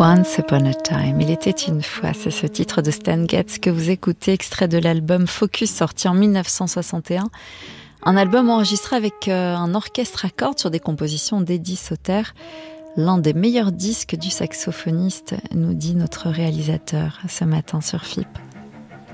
Once Upon a Time, il était une fois, c'est ce titre de Stan Getz que vous écoutez, extrait de l'album Focus sorti en 1961. Un album enregistré avec un orchestre à cordes sur des compositions d'Eddie Sauter, l'un des meilleurs disques du saxophoniste, nous dit notre réalisateur ce matin sur FIP.